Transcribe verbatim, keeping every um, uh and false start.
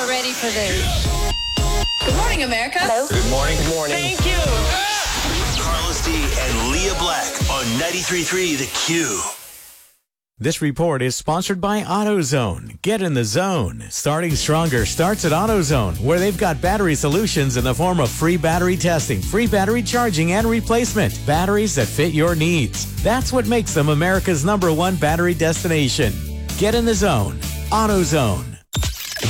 are ready for this. Good morning, America. Hello. Good morning. Good morning. Thank you. Carlos D and Leah Black on ninety-three point three The Q. This report is sponsored by AutoZone. Get in the zone. Starting stronger starts at AutoZone, where they've got battery solutions in the form of free battery testing, free battery charging, and replacement. Batteries that fit your needs. That's what makes them America's number one battery destination. Get in the zone. AutoZone.